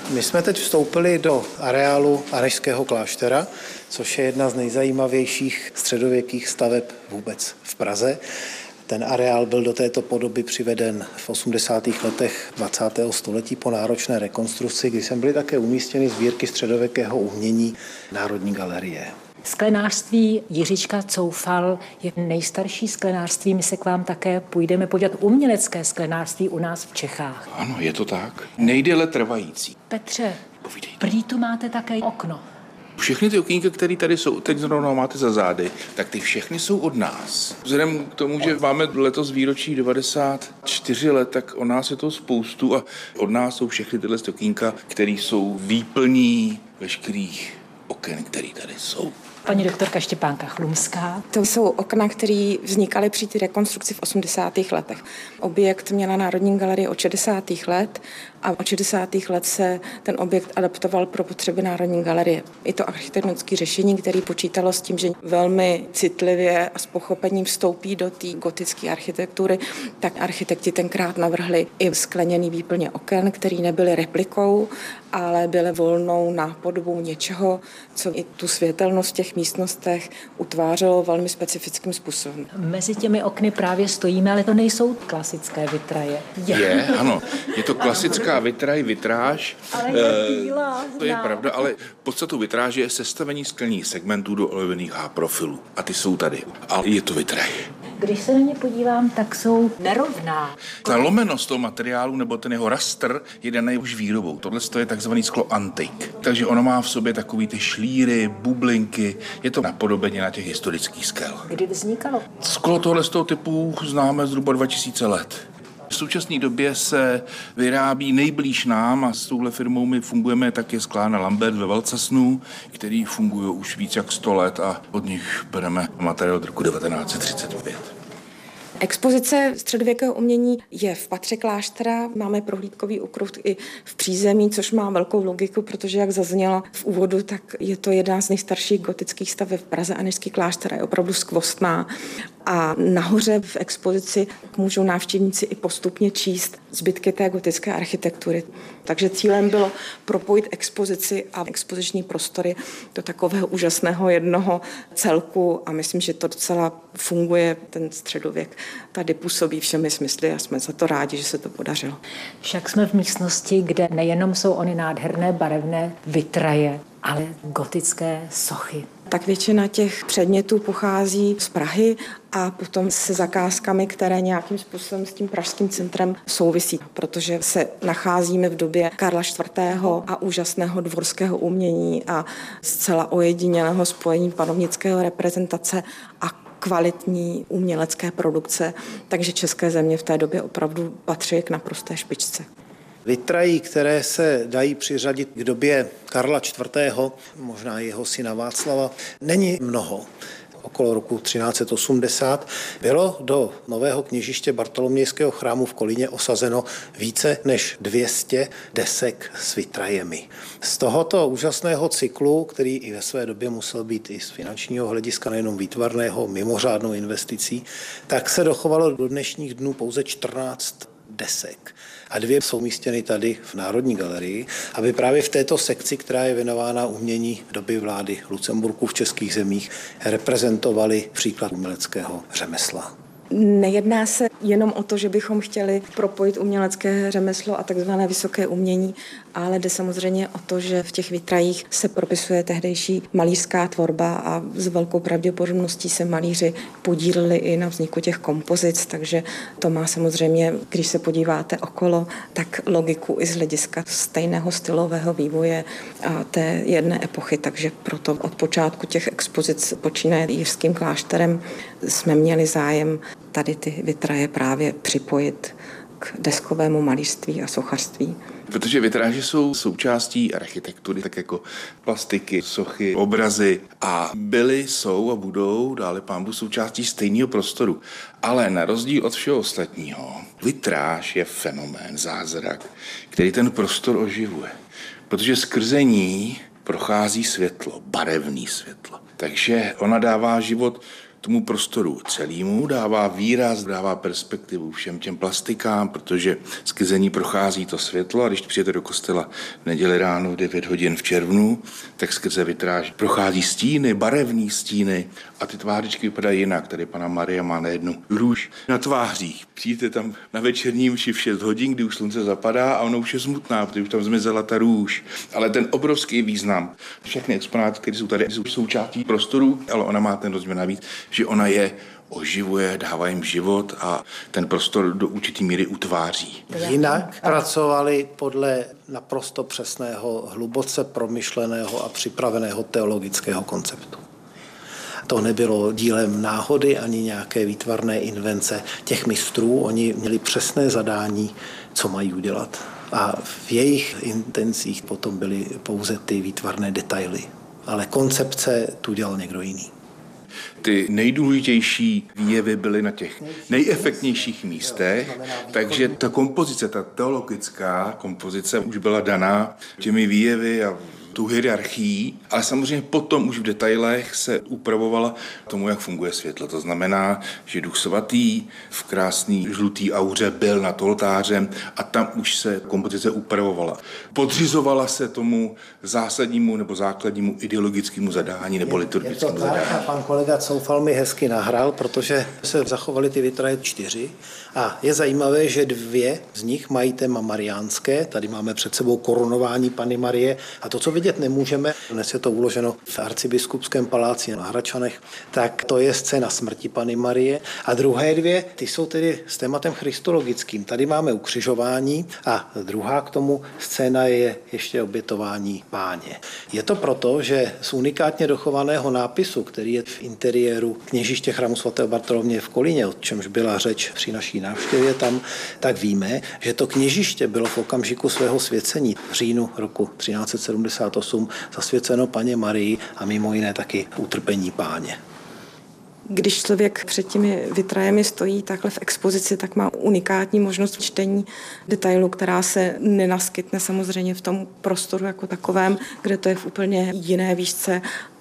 My jsme teď vstoupili do areálu Anežského kláštera, což je jedna z nejzajímavějších středověkých staveb vůbec v Praze. Ten areál byl do této podoby přiveden v 80. letech 20. století po náročné rekonstrukci, kdy sem byly také umístěny sbírky středověkého umění Národní galerie. Sklenářství Jiříčka Coufal je nejstarší sklenářství. My se k vám také půjdeme podívat umělecké sklenářství u nás v Čechách. Ano, je to tak. Nejdéle trvající. Petře, Povídejte. prý tu máte také okno. Všechny ty okýnky, které tady jsou, teď zrovna máte za zády, tak ty všechny jsou od nás. Vzhledem k tomu, že máme letos výročí 94 let, tak o nás je to spoustu a od nás jsou všechny tyhle okýnka, které jsou výplní veškerých oken, které tady jsou. Paní doktorka Štěpánka Chlumská. To jsou okna, které vznikaly při té rekonstrukci v 80. letech. Objekt měla Národní galerie od 60. let a od 60. let se ten objekt adaptoval pro potřeby Národní galerie. I to architektonické řešení, které počítalo s tím, že velmi citlivě a s pochopením vstoupí do té gotické architektury, tak architekti tenkrát navrhli i skleněný výplně oken, které nebyly replikou, ale byly volnou nápodobou něčeho, co i tu světelnost v těch místnostech utvářelo velmi specifickým způsobem. Mezi těmi okny právě stojíme, ale to nejsou klasické vitraje. Ano, je to klasická vitráž. Ale je bílá. To je pravda, ale podstatou vitráže je sestavení sklených segmentů do olověných H-profilů. A ty jsou tady. A je to vitraj. Když se na ně podívám, tak jsou nerovná. Ta lomenost toho materiálu nebo ten jeho rastr je daný už výrobou. Tohle je takzvaný sklo antik. Takže ono má v sobě takový ty šlíry, bublinky. Je to napodobeně na těch historických skel. Kdy vznikalo? Sklo tohle z toho typu známe zhruba 2000 let. V současné době se vyrábí nejblíž nám a s touhle firmou my fungujeme taky sklárna Lambert ve Valcasnu, který fungují už víc jak 100 let a od nich bereme materiál od roku 1935. Expozice středověkého umění je v patře kláštera. Máme prohlídkový okruh i v přízemí, což má velkou logiku, protože, jak zaznělo v úvodu, tak je to jedna z nejstarších gotických staveb v Praze. Anežský klášter je opravdu skvostná. A nahoře v expozici můžou návštěvníci i postupně číst zbytky té gotické architektury. Takže cílem bylo propojit expozici a expoziční prostory do takového úžasného jednoho celku a myslím, že to docela funguje, ten středověk tady působí všemi smysly a jsme za to rádi, že se to podařilo. Však jsme v místnosti, kde nejenom jsou ony nádherné barevné vitraje, ale gotické sochy. Tak většina těch předmětů pochází z Prahy a potom se zakázkami, které nějakým způsobem s tím pražským centrem souvisí, protože se nacházíme v době Karla IV. A úžasného dvorského umění a zcela ojedinělého spojení panovnického reprezentace a kvalitní umělecké produkce, takže české země v té době opravdu patří k naprosté špičce. Vitrají, které se dají přiřadit k době Karla IV., možná jeho syna Václava, není mnoho. Okolo roku 1380 bylo do nového kněžiště Bartolomějského chrámu v Kolíně osazeno více než 200 desek s vitrajemi. Z tohoto úžasného cyklu, který i ve své době musel být i z finančního hlediska nejenom výtvarného, mimořádnou investicí, tak se dochovalo do dnešních dnů pouze 14 desek. A 2 jsou umístěny tady v Národní galerii, aby právě v této sekci, která je věnována umění doby vlády Lucemburku v českých zemích, reprezentovali příklad uměleckého řemesla. Nejedná se jenom o to, že bychom chtěli propojit umělecké řemeslo a takzvané vysoké umění, ale jde samozřejmě o to, že v těch vitrajích se propisuje tehdejší malířská tvorba a s velkou pravděpodobností se malíři podíleli i na vzniku těch kompozic, takže to má samozřejmě, když se podíváte okolo, tak logiku i z hlediska stejného stylového vývoje a té jedné epochy, takže proto od počátku těch expozic počínaje Jiřským klášterem jsme měli zájem tady ty vitraje právě připojit k deskovému malířství a sochařství. Protože vitráže jsou součástí architektury, tak jako plastiky, sochy, obrazy a byly, jsou a budou dále pánbůh součástí stejného prostoru. Ale na rozdíl od všeho ostatního, vitráž je fenomén, zázrak, který ten prostor oživuje. Protože skrze ní prochází světlo, barevné světlo. Takže ona dává život tomu prostoru celému, dává výraz, dává perspektivu všem těm plastikám, protože skizení prochází to světlo a když přijete do kostela v neděli ráno v 9 hodin v červnu, tak skrze vitráž prochází stíny, barevné stíny a ty tvářičky vypadají jinak. Tady Panna Marie má najednou růž na tvářích. Přijďte tam na večerní mši v 6 hodin, kdy už slunce zapadá a ono už je smutná, protože už tam zmizela ta růž. Ale ten obrovský význam, všechny exponáty, které jsou tady, jsou součástí prostoru, ale ona má ten rozměr navíc, že ona je oživuje, dává jim život a ten prostor do určitý míry utváří. Jinak pracovali podle naprosto přesného, hluboce promyšleného a připraveného teologického konceptu. To nebylo dílem náhody ani nějaké výtvarné invence těch mistrů. Oni měli přesné zadání, co mají udělat. A v jejich intencích potom byly pouze ty výtvarné detaily. Ale koncepce tu dělal někdo jiný. Ty nejdůležitější výjevy byly na těch nejefektnějších místech, takže ta kompozice, ta teologická kompozice už byla daná těmi výjevy a tu hierarchií, ale samozřejmě potom už v detailech se upravovala tomu, jak funguje světlo. To znamená, že Duch Svatý v krásný žlutý auře byl nad oltářem a tam už se kompozice upravovala. Podřizovala se tomu zásadnímu nebo základnímu ideologickému zadání nebo liturgickému zadání. Pan kolega Coufal mi hezky nahrál, protože se zachovaly ty vitraje 4 a je zajímavé, že 2 z nich mají téma mariánské. Tady máme před sebou korunování Panny Marie a to, co vidět nemůžeme, dnes je to uloženo v arcibiskupském paláci na Hradčanech, tak to je scéna smrti Panny Marie. A druhé 2, ty jsou tedy s tématem christologickým. Tady máme ukřižování a druhá k tomu scéna je ještě obětování Páně. Je to proto, že z unikátně dochovaného nápisu, který je v interiéru kněžiště chrámu svatého Bartoloměje v Kolíně, o čemž byla řeč při naší návštěvě tam, tak víme, že to kněžiště bylo v okamžiku svého svěcení v říjnu roku 1378 zasvěceno Panně Marii a mimo jiné taky utrpení Páně. Když člověk před těmi vitrajemi stojí takhle v expozici, tak má unikátní možnost čtení detailu, která se nenaskytne samozřejmě v tom prostoru jako takovém, kde to je v úplně jiné výšce.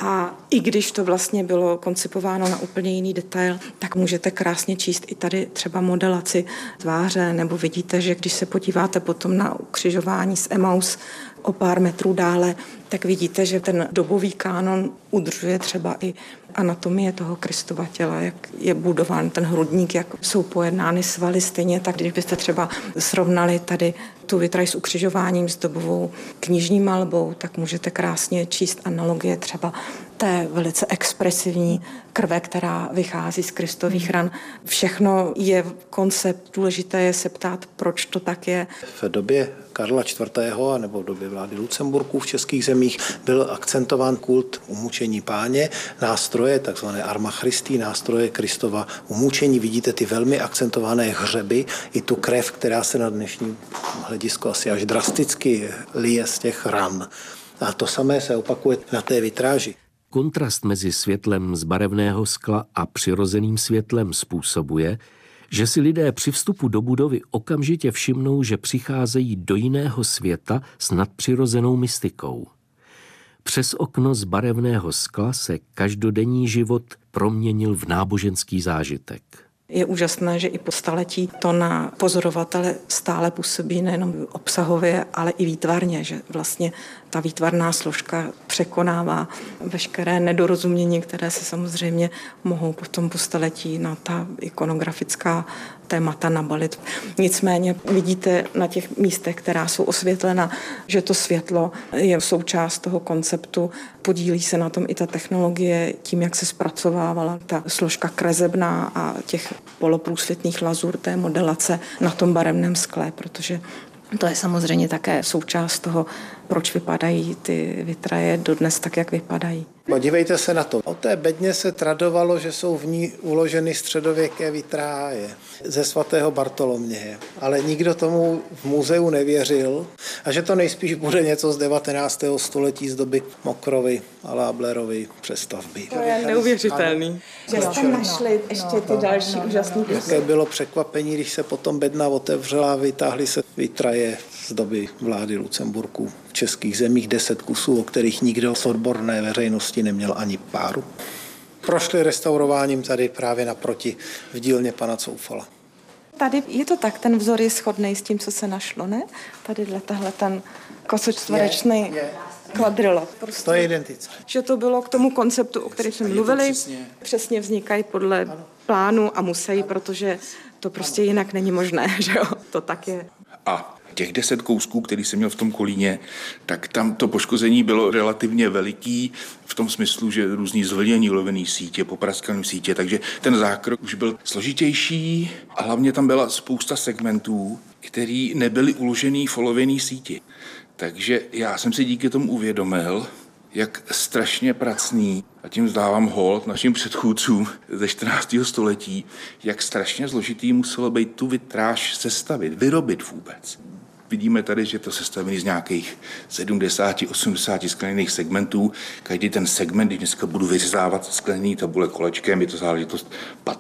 A i když to vlastně bylo koncipováno na úplně jiný detail, tak můžete krásně číst i tady třeba modelaci tváře, nebo vidíte, že když se podíváte potom na ukřižování z Emaus o pár metrů dále, tak vidíte, že ten dobový kánon udržuje třeba i anatomie toho Kristova těla, jak je budován ten hrudník, jak jsou pojednány svaly stejně, tak když byste třeba srovnali tady tu vitraj s ukřižováním s dobovou knižní malbou, tak můžete krásně číst analogie třeba té velice expresivní krve, která vychází z Kristových ran. Všechno je koncept, důležité je se ptát, proč to tak je. V době Karla IV. Nebo v době vlády Lucemburků v českých zemích byl akcentován kult umučení Páně, nástroje, takzvané Arma Christi, nástroje Kristova umučení. Vidíte ty velmi akcentované hřeby, i tu krev, která se na dnešním hledisko asi až drasticky lije z těch ran. A to samé se opakuje na té vitráži. Kontrast mezi světlem z barevného skla a přirozeným světlem způsobuje, že si lidé při vstupu do budovy okamžitě všimnou, že přicházejí do jiného světa s nadpřirozenou mystikou. Přes okno z barevného skla se každodenní život proměnil v náboženský zážitek. Je úžasné, že i po staletí to na pozorovatele stále působí nejenom obsahově, ale i výtvarně, že vlastně ta výtvarná složka překonává veškeré nedorozumění, které se samozřejmě mohou potom po staletí na ta ikonografická témata nabalit. Nicméně vidíte na těch místech, která jsou osvětlena, že to světlo je součást toho konceptu. Podílí se na tom i ta technologie tím, jak se zpracovávala ta složka kresebná a těch poloprůsvětných lazur té modelace na tom barevném skle, protože to je samozřejmě také součást toho, proč vypadají ty vitraje dodnes tak, jak vypadají. Podívejte se na to. O té bedně se tradovalo, že jsou v ní uloženy středověké vitráje ze svatého Bartoloměje, ale nikdo tomu v muzeu nevěřil a že to nejspíš bude něco z 19. století z doby Mokrovy a Láblerovy přestavby. To je neuvěřitelný. Že jste našli ještě ty další úžasné kusy. Jaké bylo překvapení, když se potom bedna otevřela a vytáhly se vitraje z doby vlády Lucemburků v českých zemích, 10 kusů, o kterých nikdo z odborné veřejnosti neměl ani páru. prošli restaurováním tady právě naproti v dílně pana Coufala. Tady je to tak, ten vzor je shodný s tím, co se našlo, ne? Tady tahle ten kosočtverečný kvadrilo. Prostě, to je identické. Že to bylo k tomu konceptu, o kterém jsme mluvili. Přesně vznikají podle plánu a musí, protože to prostě jinak není možné, že jo? To tak je. A těch 10 kousků, který jsem měl v tom Kolíně, tak tam to poškození bylo relativně veliký v tom smyslu, že různý zvlnění lovený sítě, popraskaný sítě, takže ten zákrok už byl složitější a hlavně tam byla spousta segmentů, který nebyly uložený v olověný síti. Takže já jsem si díky tomu uvědomil, jak strašně pracný, a tím vzdávám hold našim předchůdcům ze 14. století, jak strašně zložitý muselo být tu vitráž sestavit, vyrobit vůbec. Vidíme tady, že to sestavený z nějakých 70-80 skleněných segmentů. Každý ten segment, když dneska budu vyřezávat skleněný tabule kolečkem, je to záležitost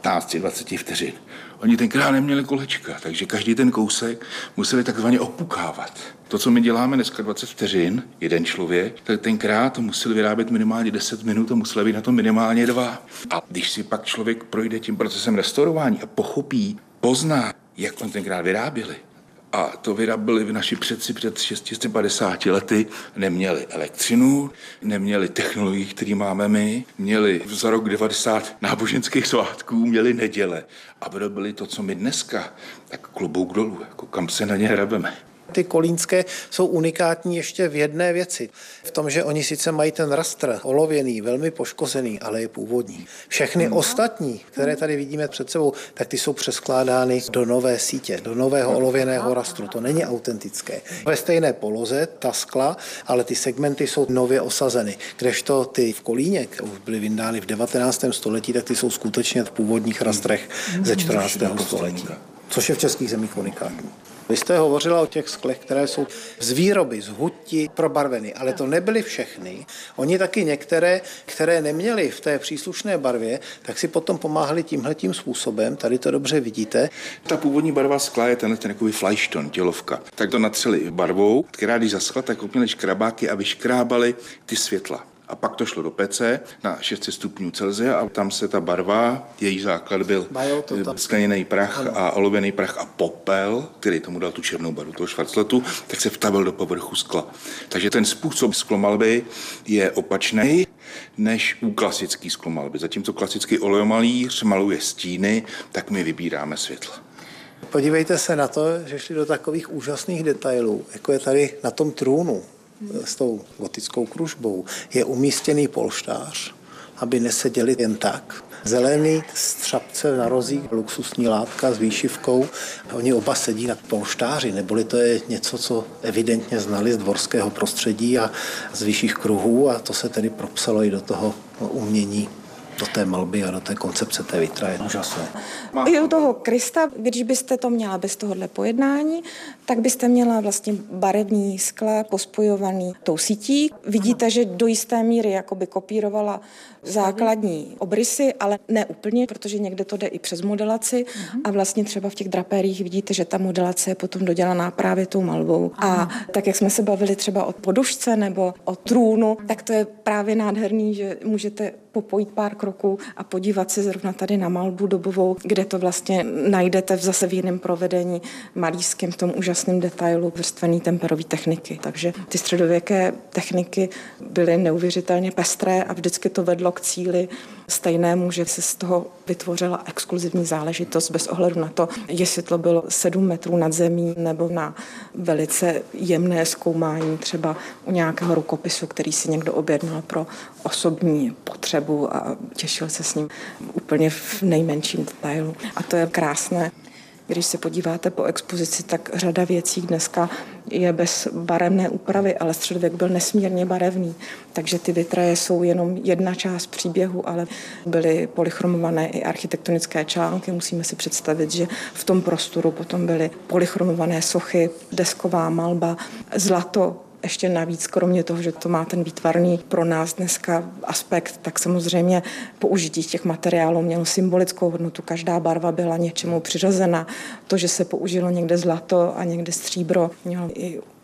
15-20 vteřin. Oni tenkrát neměli kolečka, takže každý ten kousek museli takzvaně opukávat. To, co my děláme dneska 20 vteřin, jeden člověk, tak tenkrát to museli vyrábět minimálně 10 minut a museli být na to minimálně 2. A když si pak člověk projde tím procesem restaurování a pochopí, pozná, jak on tenkrát vyráběli, a to vyráběli naši předci před 650 lety, neměli elektřinu, neměli technologii, které máme my, měli za rok 90 náboženských svátků, měli neděle a vyrobili to, co my dneska, tak klobouk dolů, jako kam se na ně hrabeme. Ty kolínské jsou unikátní ještě v jedné věci. V tom, že oni sice mají ten rastr olověný, velmi poškozený, ale je původní. Všechny ostatní, které tady vidíme před sebou, tak ty jsou přeskládány do nové sítě, do nového olověného rastru. To není autentické. Ve stejné poloze, ta skla, ale ty segmenty jsou nově osazeny. Kdežto ty v Kolíně, které už byly vyndány v 19. století, tak ty jsou skutečně v původních rastrech ze 14. století. Což je v českých zemích unikátní. Vy jste hovořila o těch sklech, které jsou z výroby, z huti probarveny, ale to nebyly všechny. Oni taky některé, které neměly v té příslušné barvě, tak si potom pomáhali tímhletím způsobem. Tady to dobře vidíte. Ta původní barva skla je ten takový flajšton, tělovka. Tak to natřeli barvou, která když zaschla, tak měli škrabáky a vyškrábali ty světla. A pak to šlo do pece na 600 stupňů Celsia a tam se ta barva, její základ byl skleněný prach a olověný prach a popel, který tomu dal tu černou barvu toho švarcletu, tak se vtavil do povrchu skla. Takže ten způsob sklomalby je opačný než u klasické sklomalby. Zatímco klasický olejomalíř maluje stíny, tak my vybíráme světla. Podívejte se na to, že šli do takových úžasných detailů, jako je tady na tom trůnu s tou gotickou kružbou, je umístěný polštář, aby neseděli jen tak. Zelený střapce na rozích, luxusní látka s výšivkou. Oni oba sedí na polštáři, neboli to je něco, co evidentně znali z dvorského prostředí a z vyšších kruhů a to se tedy propsalo i do toho umění, do té malby a do té koncepce té vitraje. Úžasné. I u toho Krista, když byste to měla bez tohohle pojednání, tak byste měla vlastně barevný skla pospojovaný tou sítí. Vidíte, že do jisté míry jakoby kopírovala základní obrysy, ale ne úplně, protože někde to jde i přes modelaci a vlastně třeba v těch drapériích vidíte, že ta modelace je potom dodělaná právě tou malbou. A tak, jak jsme se bavili třeba o podušce nebo o trůnu, tak to je právě nádherný, že můžete popojit pár kroků a podívat se zrovna tady na malbu dobovou, kde to vlastně najdete zase v jiném provedení malířském, v tom úžasném detailu vrstvený temperový techniky. Takže ty středověké techniky byly neuvěřitelně pestré a vždycky to vedlo k cíli stejnému, že se z toho vytvořila exkluzivní záležitost bez ohledu na to, jestli to bylo 7 metrů nad zemí nebo na velice jemné zkoumání třeba u nějakého rukopisu, který si někdo objednal pro osobní potřebu a těšil se s ním úplně v nejmenším detailu. A to je krásné. Když se podíváte po expozici, tak řada věcí dneska je bez barevné úpravy, ale středověk byl nesmírně barevný. Takže ty vitraje jsou jenom jedna část příběhu, ale byly polychromované i architektonické články. Musíme si představit, že v tom prostoru potom byly polychromované sochy, desková malba, zlato. Ještě navíc, kromě toho, že to má ten výtvarný pro nás dneska aspekt, tak samozřejmě použití těch materiálů mělo symbolickou hodnotu. Každá barva byla něčemu přiřazena. To, že se použilo někde zlato a někde stříbro, mělo i